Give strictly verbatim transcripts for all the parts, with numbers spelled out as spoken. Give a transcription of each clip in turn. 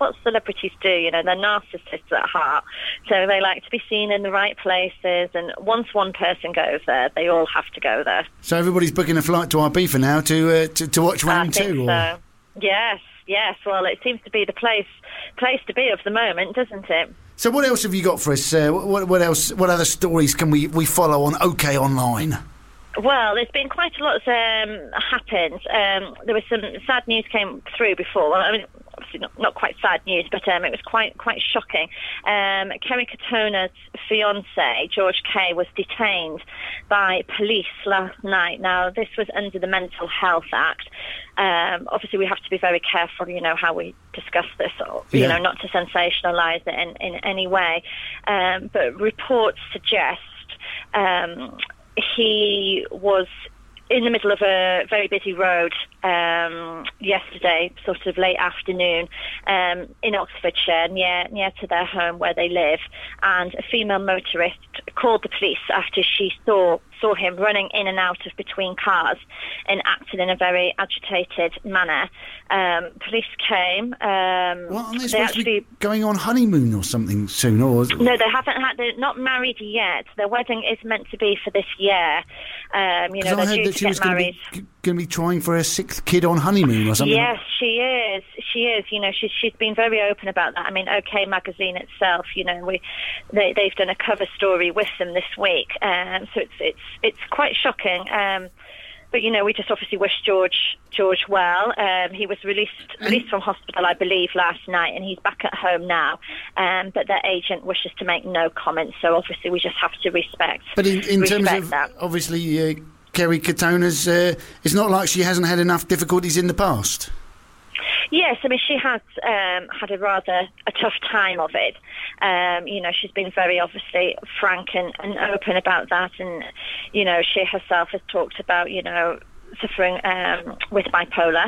what celebrities do. You know, they're narcissists at heart, so they like to be seen in the right places. And once one person goes there, they all have to go there. So everybody's booking a flight to Ibiza now to uh, to, to watch round I think two. So. Or? Yes, yes. Well, it seems to be the place place to be of the moment, doesn't it? So what else have you got for us? Uh, what, what else? What other stories can we, we follow on OK Online? Well, there's been quite a lot that's um, happened. Um, there was some sad news came through before. Well, I mean, obviously not, not quite sad news, but um, it was quite quite shocking. Um, Kerry Katona's fiance, George Kay, was detained by police last night. Now, this was under the Mental Health Act. Um, obviously, we have to be very careful, you know, how we discuss this, or, you yeah. know, not to sensationalise it in, in any way. Um, but reports suggest um, he was in the middle of a very busy road um, yesterday, sort of late afternoon, um, in Oxfordshire, near near to their home where they live, and a female motorist called the police after she saw saw him running in and out of between cars and acted in a very agitated manner. Um, police came. Um, What, aren't they they supposed actually to be going on honeymoon or something soon? Or no, they haven't had. They're not married yet. Their wedding is meant to be for this year. Um, you know, I they're heard due that to she get was going married. to be, going to be trying for her sixth kid on honeymoon or something. Yes, she is. She is. You know, she's she's been very open about that. I mean, OK Magazine itself. You know, we they they've done a cover story with them this week, um, so it's it's it's quite shocking. Um, but you know, we just obviously wish George George well. Um, he was released released from hospital, I believe, last night, and he's back at home now. Um, but their agent wishes to make no comments, so obviously we just have to respect. But in, in respect terms of that. obviously. Uh, Kerry Katona's, uh, it's not like she hasn't had enough difficulties in the past. Yes, I mean, she has um, had a rather a tough time of it. Um, you know, she's been very obviously frank and, and open about that. And, you know, she herself has talked about, you know, suffering um, with bipolar,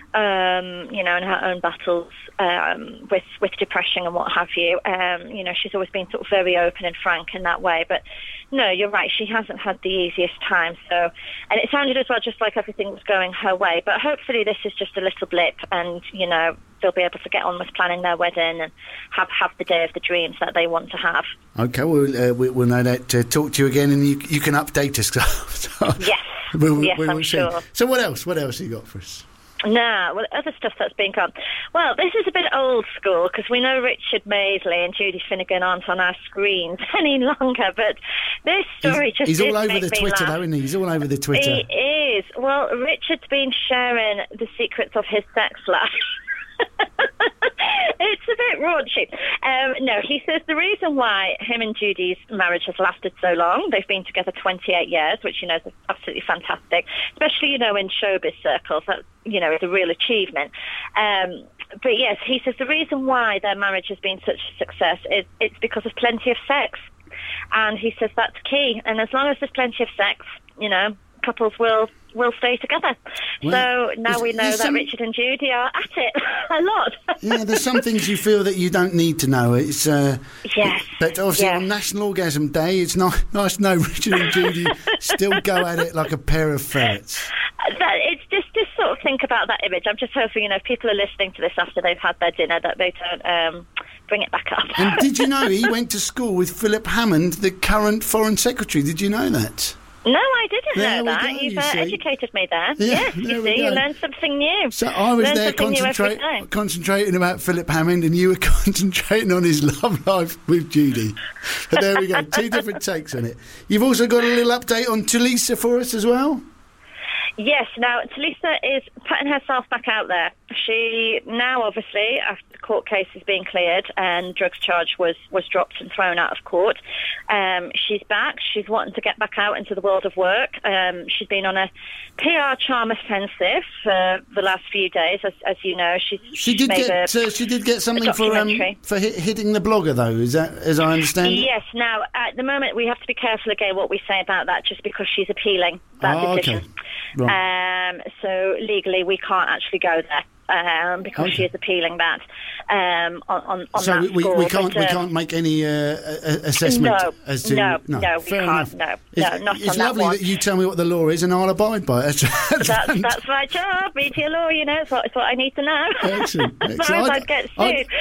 um, you know, and her own battles um, with with depression and what have you. Um, you know, she's always been sort of very open and frank in that way. But no, you're right, she hasn't had the easiest time. So, and it sounded as well just like everything was going her way. But hopefully this is just a little blip, and you know, they'll be able to get on with planning their wedding and have have the day of the dreams that they want to have. Okay, well, uh, we, we'll no doubt uh, talk to you again, and you you can update us. Yes. We'll, yes, we'll I'm see. sure. So what else? What else have you got for us? No, well, other stuff that's been gone. Well, this is a bit old school because we know Richard Madeley and Judy Finnegan aren't on our screens any longer, but this story he's, just He's did all over make the me Twitter, laugh. though, isn't he? He's all over the Twitter. He is. Well, Richard's been sharing the secrets of his sex life. It's a bit raunchy. Um, no, he says the reason why him and Judy's marriage has lasted so long, they've been together twenty-eight years, which, you know, is absolutely fantastic, especially, you know, in showbiz circles. That, you know, is a real achievement. Um, but, yes, he says the reason why their marriage has been such a success is it's because of plenty of sex. And he says that's key. And as long as there's plenty of sex, you know, couples will will stay together. Well, so now there's- we know there's that some- Richard and Judy are at it a lot. Yeah, there's some things you feel that you don't need to know. It's uh, Yes. But obviously yes. on National Orgasm Day, it's not nice to know Richard and Judy still go at it like a pair of ferrets. That, it's just to sort of think about that image. I'm just hoping, you know, if people are listening to this after they've had their dinner, that they don't um, bring it back up. And did you know he went to school with Philip Hammond, the current Foreign Secretary? Did you know that? No, I didn't There know we that. go, You've you uh, see. educated me there. Yeah, yes, there you we see, go. you learned something new. So I was Learn there something new every concentrate, day. concentrating about Philip Hammond, and you were concentrating on his love life with Judy. But there we go, two different takes on it. You've also got a little update on Tulisa for us as well? Yes, now Tulisa is putting herself back out there. She now, obviously, after the court case has been cleared and drugs charge was, was dropped and thrown out of court, um, she's back. She's wanting to get back out into the world of work. Um, she's been on a P R charm offensive for the last few days, as, as you know. She's, She did made get a, uh, she did get something for um, documentary. for hit, hitting the blogger, though. Is that as I understand it? Yes, now, at the moment, we have to be careful again what we say about that, just because she's appealing that Oh, decision. okay. Right. Um, so legally, we can't actually go there um, because Okay. she is appealing that um, on, on, on So that we, we, score. we can't but, we um, can't make any uh, a- assessment No, as to no, no, we fair can't, enough. no, it's, no, not it's on that lovely one. that you tell me what the law is and I'll abide by it. That's, That's, that's my job, media law, you know, it's what, it's what I need to know. excellent. excellent. Otherwise I'd- I'd get sued. I'd-